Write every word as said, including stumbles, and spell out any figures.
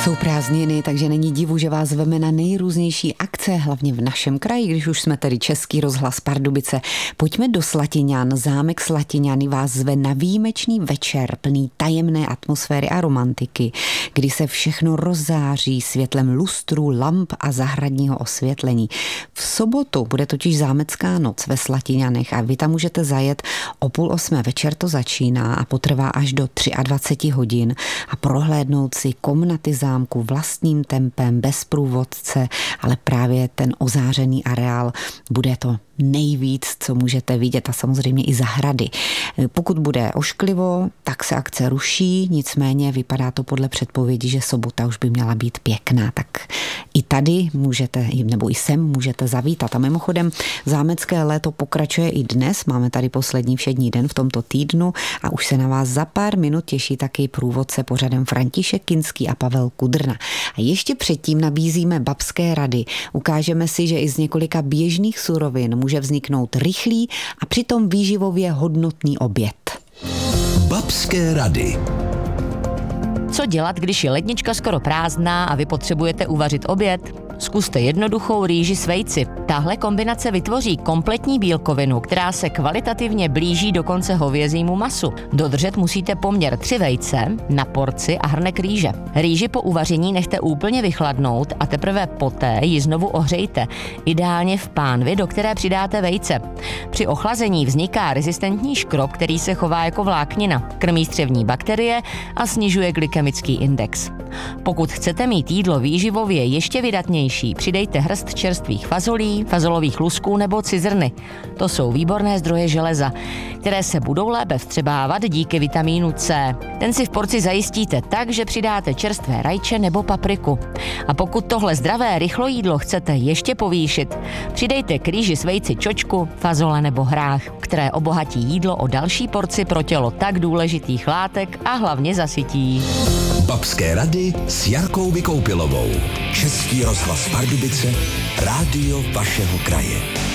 Jsou prázdniny, takže není divu, že vás zveme na nejrůznější akce, hlavně v našem kraji, když už jsme tady Český rozhlas Pardubice. Pojďme do Slatiňan. Zámek Slatiňany vás zve na výjimečný večer plný tajemné atmosféry a romantiky, kdy se všechno rozzáří světlem lustrů, lamp a zahradního osvětlení. V sobotu bude totiž zámecká noc ve Slatiňanech a vy tam můžete zajet o půl osmé večer, to začíná a potrvá až do dvacet tři hodin a prohlédnout si komnaty zámku vlastním tempem, bez průvodce, ale právě ten ozářený areál bude to nejvíc, co můžete vidět, a samozřejmě i zahrady. Pokud bude ošklivo, tak se akce ruší, nicméně vypadá to podle předpovědi, že sobota už by měla být pěkná, tak i tady můžete, nebo i sem můžete zavítat. A mimochodem zámecké léto pokračuje i dnes, máme tady poslední všední den v tomto týdnu a už se na vás za pár minut těší taky průvodce pořadem František Kinský a Pavel Kudrna. A ještě předtím nabízíme babské rady. Ukážeme si, že i z několika běžných surovin může vzniknout rychlý a přitom výživově hodnotný oběd. Babské rady. Co dělat, když je lednička skoro prázdná a vy potřebujete uvařit oběd? Zkuste jednoduchou rýži s vejci. Tahle kombinace vytvoří kompletní bílkovinu, která se kvalitativně blíží dokonce hovězímu masu. Dodržet musíte poměr tři vejce na porci a hrnek rýže. Rýži po uvaření nechte úplně vychladnout a teprve poté ji znovu ohřejte, ideálně v pánvi, do které přidáte vejce. Při ochlazení vzniká rezistentní škrob, který se chová jako vláknina, krmí střevní bakterie a snižuje glykemický index. Pokud chcete mít jídlo výživově ještě vydatnější, přidejte hrst čerstvých fazolí, fazolových lusků nebo cizrny. To jsou výborné zdroje železa, které se budou lépe vstřebávat díky vitamínu C. Ten si v porci zajistíte tak, že přidáte čerstvé rajče nebo papriku. A pokud tohle zdravé rychlojídlo chcete ještě povýšit, přidejte k rýži s vejci čočku, fazole nebo hrách, které obohatí jídlo o další porci pro tělo tak důležitých látek a hlavně zasytí. Babské rady s Jarkou Vykoupilovou. Český rozhlas Pardubice, rádio vašeho kraje.